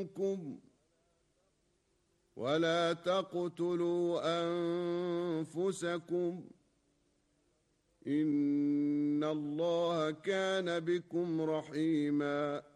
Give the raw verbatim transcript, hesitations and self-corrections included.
منكم ولا تقتلوا أنفسكم إن الله كان بكم رحيماً